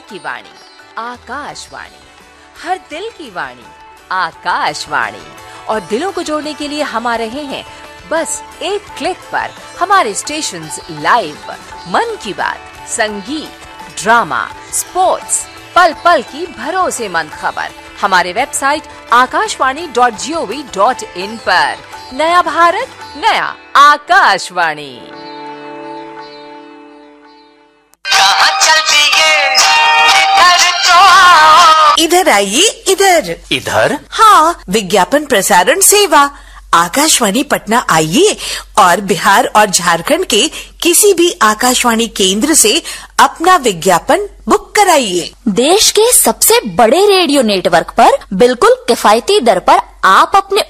की वाणी आकाशवाणी, हर दिल की वाणी आकाशवाणी। और दिलों को जोड़ने के लिए हम आ रहे हैं बस एक क्लिक पर। हमारे स्टेशंस लाइव, मन की बात, संगीत, ड्रामा, स्पोर्ट्स, पल पल की भरोसेमंद खबर हमारे वेबसाइट akashwani.gov.in पर। नया भारत, नया आकाशवाणी। कहाँ चल दिए इधर तो आओ। इधर आइए, इधर। इधर? हाँ, विज्ञापन प्रसारण सेवा आकाशवाणी पटना आइए और बिहार और झारखंड के किसी भी आकाशवाणी केंद्र से अपना विज्ञापन बुक कराइए। देश के सबसे बड़े रेडियो नेटवर्क पर बिल्कुल किफायती दर पर आप अपने